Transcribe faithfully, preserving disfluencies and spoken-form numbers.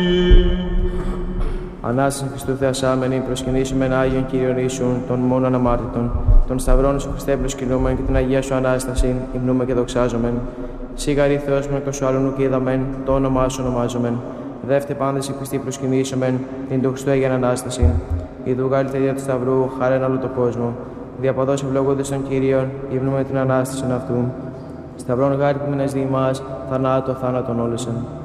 Ανάσταση Χριστού Θεασάμενη, προσκυνήσουμε Άγιον Κύριον Ιησούν, των μόνο αναμάρτητων, των σταυρών σου Χριστέ προσκυνούμεν και την Αγία σου Ανάσταση, υμνούμε και δοξάζομεν. Σίγαρη Θεός με εκτός άλλων ουκ είδαμεν, το όνομά σου ονομάζομεν. Δεύτε πάντες Χριστή προσκυνήσομεν, την του Χριστού Αγία Ανάσταση. Ιδού Γάλλη τελεία του Σταυρού, χάρεν όλο το κόσμο. Διαποδός ευλογούνται στον Κύριον, υμνούμε την Ανάσταση αυτού. Σταυρών γάρι που μείνας δι' ημάς, θανάτω θάνατον όλεσεν.